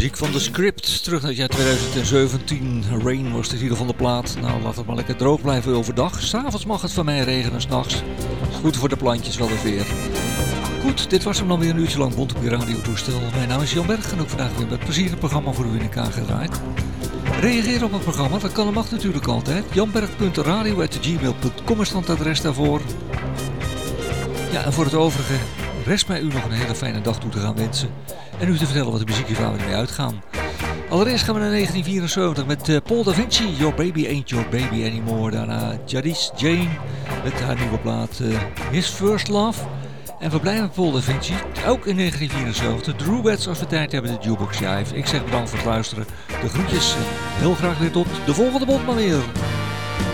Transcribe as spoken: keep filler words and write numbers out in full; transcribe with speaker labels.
Speaker 1: muziek van The Script, terug naar het jaar twintig zeventien. Rain was de titel van de plaat. Nou, laat het maar lekker droog blijven overdag. S'avonds mag het van mij regenen, s'nachts. Goed voor de plantjes, wel weer weer. Goed, dit was hem dan weer een uurtje lang bond op je radiotoestel. Mijn naam is Jan Berg en ook vandaag weer met plezier het programma voor u in elkaar gedraaid. Reageer op het programma, dat kan en mag natuurlijk altijd. janberg punt radio apenstaartje gmail punt com is dan het adres daarvoor. Ja, en voor het overige rest mij u nog een hele fijne dag toe te gaan wensen. En u te vertellen wat de muziekjes waar we ermee uitgaan. Allereerst gaan we naar negentien vierenzeventig met uh, Paul Da Vinci, Your Baby Ain't Your Baby Anymore. Daarna Jadis Jane met haar nieuwe plaat uh, His First Love. En we blijven met Paul Da Vinci, ook in negentien vierenzeventig. The Rubettes als we tijd hebben, de Jukebox Jive. Ik zeg bedankt voor het luisteren, de groetjes en heel graag weer tot de volgende bond maar weer.